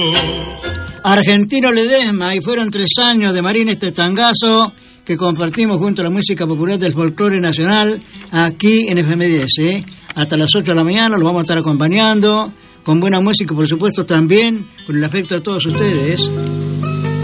Argentino Ledesma, y fueron 3 años de Marín este tangazo que compartimos junto a la música popular del folclore nacional aquí en FM10. Hasta las 8 de la mañana los vamos a estar acompañando con buena música, por supuesto, también con el afecto de todos ustedes.